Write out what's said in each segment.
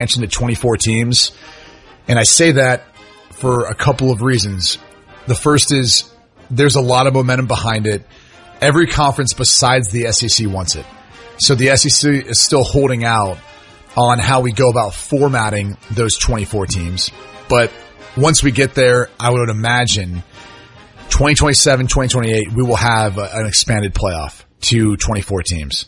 to 24 teams. And I say that for a couple of reasons. The first is there's a lot of momentum behind it. Every conference besides the SEC wants it. So the SEC is still holding out on how we go about formatting those 24 teams. But once we get there, I would imagine 2027, 2028, we will have an expanded playoff to 24 teams.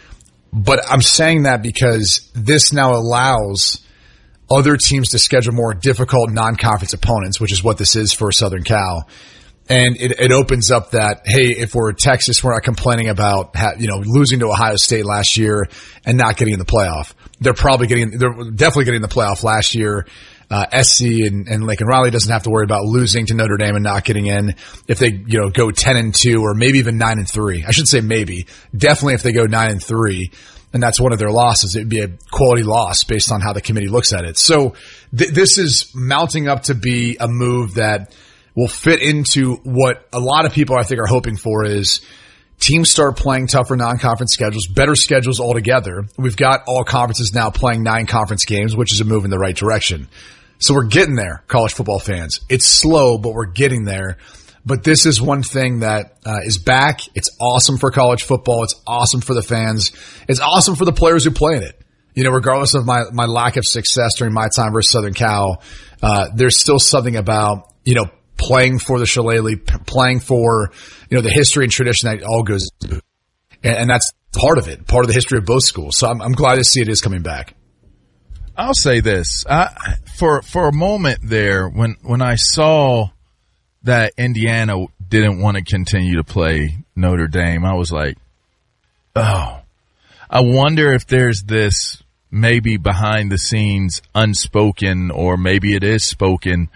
But I'm saying that because this now allows other teams to schedule more difficult non-conference opponents, which is what this is for Southern Cal. And it opens up that, hey, if we're Texas, we're not complaining about, losing to Ohio State last year and not getting in the playoff. They're definitely getting in the playoff last year. SC and Lincoln Riley doesn't have to worry about losing to Notre Dame and not getting in if they, go 10-2 or maybe even 9-3. I should say maybe. Definitely if they go 9-3 and that's one of their losses, it'd be a quality loss based on how the committee looks at it. So this is mounting up to be a move that will fit into what a lot of people I think are hoping for is teams start playing tougher non-conference schedules, better schedules altogether. We've got all conferences now playing 9 conference games, which is a move in the right direction. So we're getting there, college football fans. It's slow, but we're getting there. But this is one thing that is back. It's awesome for college football. It's awesome for the fans. It's awesome for the players who play in it. Regardless of my lack of success during my time versus Southern Cal, there's still something about, playing for the Shillelagh, playing for, the history and tradition that all goes into. And that's part of it, part of the history of both schools. So I'm glad to see it is coming back. I'll say this. For a moment there, when I saw that Indiana didn't want to continue to play Notre Dame, I was like, oh, I wonder if there's this maybe behind the scenes unspoken, or maybe it is spoken,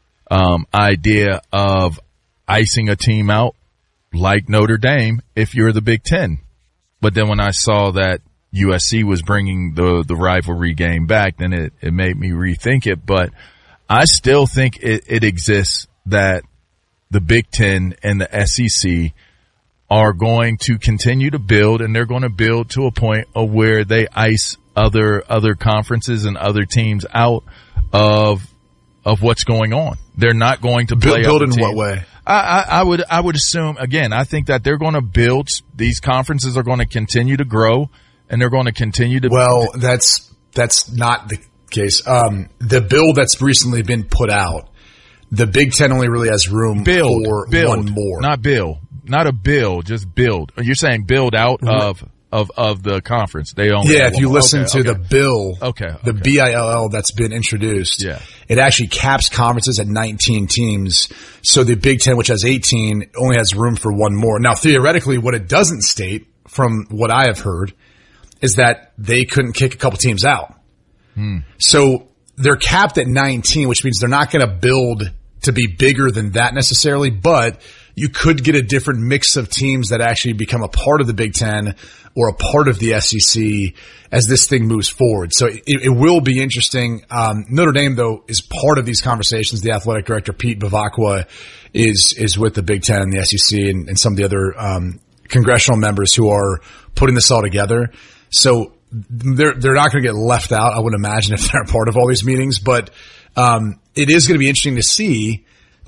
idea of icing a team out like Notre Dame if you're the Big Ten. But then when I saw that USC was bringing the rivalry game back, then it made me rethink it. But I still think it exists that the Big Ten and the SEC are going to continue to build, and they're going to build to a point of where they ice other conferences and other teams out of what's going on. They're not going to play build in what way? I would assume, again, I think that they're going to build. These conferences are going to continue to grow, and they're going to continue to. Well, that's not the case. The bill that's recently been put out, the Big Ten only really has room for one more. Not a bill, just build. You're saying build out of the conference. They only if you listen to the bill, the BILL that's been introduced, it actually caps conferences at 19 teams. So the Big Ten, which has 18, only has room for one more. Now, theoretically, what it doesn't state, from what I have heard, is that they couldn't kick a couple teams out. So they're capped at 19, which means they're not going to build to be bigger than that necessarily, but you could get a different mix of teams that actually become a part of the Big Ten or a part of the SEC as this thing moves forward. So it will be interesting. Notre Dame, though, is part of these conversations. The athletic director, Pete Bavacqua, is with the Big Ten and the SEC and some of the other congressional members who are putting this all together. So they're not going to get left out, I would imagine, if they're a part of all these meetings. But it is going to be interesting to see,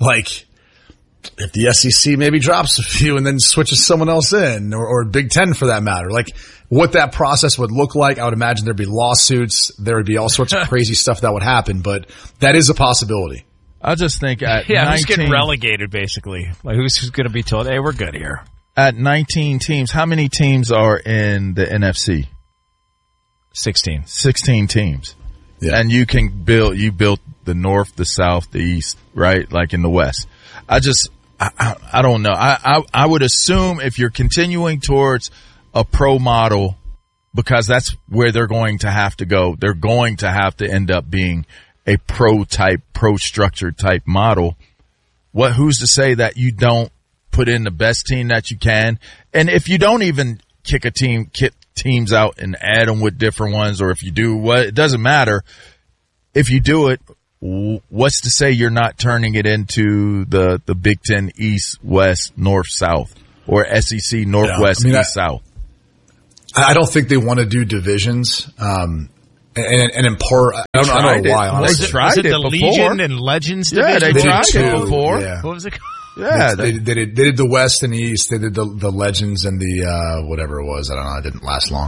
if the SEC maybe drops a few and then switches someone else in, or Big Ten for that matter, what that process would look like. I would imagine there'd be lawsuits. There would be all sorts of crazy stuff that would happen, but that is a possibility. I just think at 19, who's who's getting relegated, basically? Who's going to be told, hey, we're good here? At 19 teams, how many teams are in the NFC? 16. 16 teams. Yeah. And you built the North, the South, the East, right? Like in the West. I don't know. I would assume if you're continuing towards a pro model, because that's where they're going to have to go, they're going to have to end up being a pro structured type model. Who's to say that you don't put in the best team that you can? And if you don't even kick teams out and add them with different ones, or if you do, it doesn't matter. If you do it, what's to say you're not turning it into the Big Ten East, West, North, South, or SEC Northwest, East, South? I don't think they want to do divisions. and impart. I don't know why. Honestly, was it the Legion and Legends division? Yeah, they tried it before. Yeah. What was it called? Yeah, they did the West and East. They did the Legends and the whatever it was. I don't know. It didn't last long.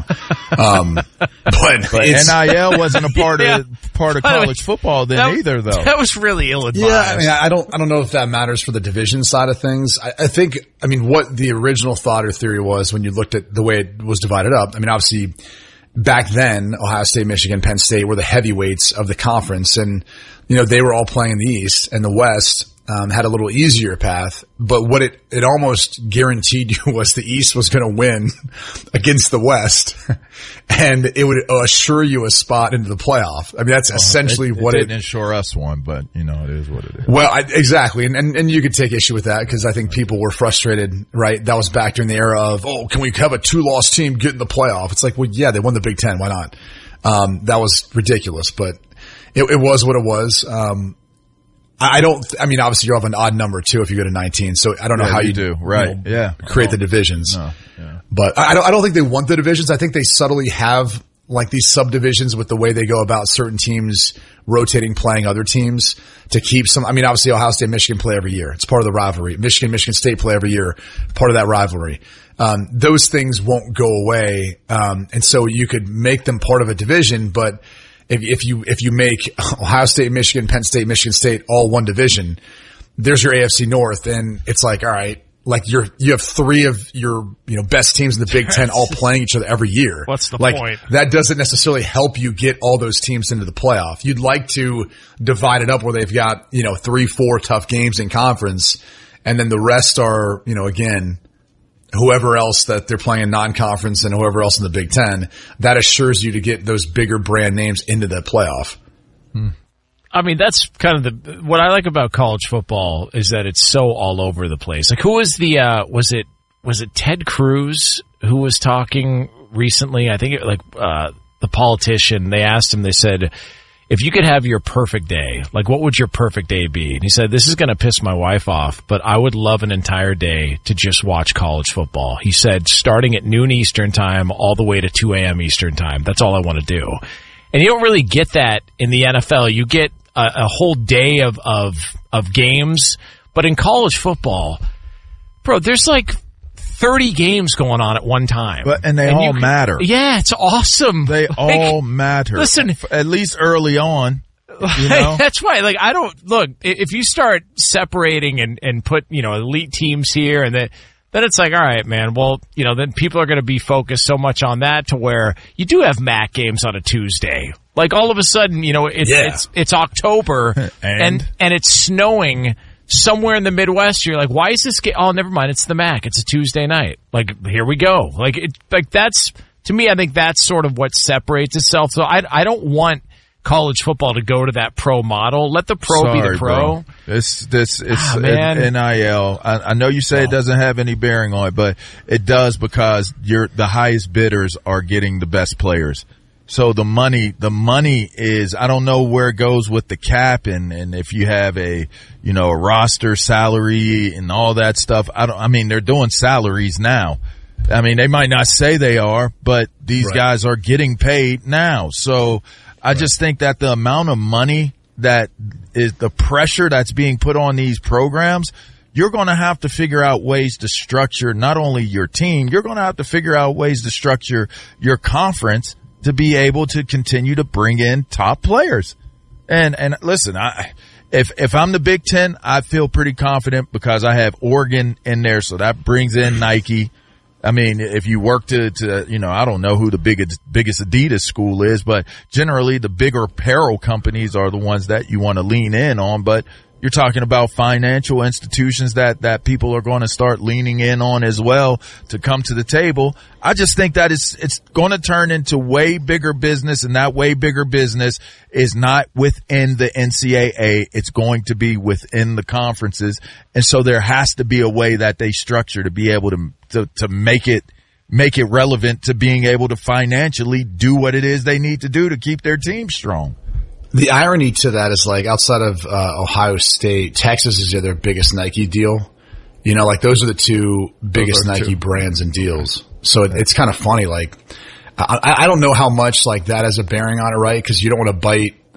But NIL wasn't a part of college football then either, though. That was really ill-advised. Yeah, I mean, I don't know if that matters for the division side of things. I think, I mean, what the original thought or theory was when you looked at the way it was divided up. I mean, obviously, back then, Ohio State, Michigan, Penn State were the heavyweights of the conference, and they were all playing in the East, and the West had a little easier path, but what it almost guaranteed you was the East was going to win against the West, and it would assure you a spot into the playoff. I mean, that's essentially what it didn't assure us one, but it is what it is. Well, exactly, and you could take issue with that because I think people were frustrated, right? That was back during the era of, can we have a 2-loss team get in the playoff? It's like, well, yeah, they won the Big Ten, why not? That was ridiculous, but it was what it was. I mean, obviously you're off an odd number too if you go to 19, so I don't know how you do, right? Create the divisions. No, yeah. But I don't think they want the divisions. I think they subtly have like these subdivisions with the way they go about certain teams rotating, playing other teams to keep some. I mean, obviously Ohio State, Michigan play every year. It's part of the rivalry. Michigan State play every year. Part of that rivalry. Those things won't go away. And so you could make them part of a division, but if you make Ohio State, Michigan, Penn State, Michigan State all one division, there's your AFC North, and it's like, all right, like you have 3 of your best teams in the Big Ten all playing each other every year. What's the point? That doesn't necessarily help you get all those teams into the playoff. You'd like to divide it up where they've got 3-4 tough games in conference, and then the rest are again, whoever else that they're playing non-conference and whoever else in the Big Ten, that assures you to get those bigger brand names into the playoff. I mean, that's kind of what I like about college football is that it's so all over the place. Like, who was was it Ted Cruz who was talking recently? I think the politician, they asked him, they said, if you could have your perfect day, like what would your perfect day be? And he said, this is going to piss my wife off, but I would love an entire day to just watch college football. He said, starting at noon Eastern time all the way to 2 a.m. Eastern time. That's all I want to do. And you don't really get that in the NFL. You get a whole day of games, but in college football, bro, there's like 30 games going on at one time. And they all matter. Yeah, it's awesome. They all matter. Listen, at least early on. That's right. Like, I don't look, if you start separating and put, elite teams here and then it's like, all right, man, well, then people are going to be focused so much on that to where you do have MAC games on a Tuesday. Like, all of a sudden, it's October and it's snowing somewhere in the Midwest. You're like, why is this game? Oh, never mind. It's the MAC. It's a Tuesday night. Like, here we go. Like that's, to me, I think that's sort of what separates itself. So I don't want college football to go to that pro model. Let the pro be the pro. Bro. It's NIL. I know you say it doesn't have any bearing on it, but it does because the highest bidders are getting the best players. So the money is, I don't know where it goes with the cap and if you have a roster salary and all that stuff. They're doing salaries now. I mean, they might not say they are, but these guys are getting paid now. So I just think that the amount of money that is the pressure that's being put on these programs, you're going to have to figure out ways to structure not only your team, you're going to have to figure out ways to structure your conference to be able to continue to bring in top players. And listen, if I'm the Big Ten, I feel pretty confident because I have Oregon in there, so that brings in Nike. I mean, if you work to I don't know who the biggest Adidas school is, but generally the bigger apparel companies are the ones that you want to lean in on. But you're talking about financial institutions that people are going to start leaning in on as well to come to the table. I just think that it's going to turn into way bigger business, and that way bigger business is not within the NCAA. It's going to be within the conferences. And so there has to be a way that they structure to be able to make it relevant to being able to financially do what it is they need to do to keep their team strong. The irony to that is, like, outside of Ohio State, Texas is their biggest Nike deal. Like, those are the two biggest Nike brands and deals. So it's kind of funny. Like, I don't know how much like that has a bearing on it, right? Because you don't want to bite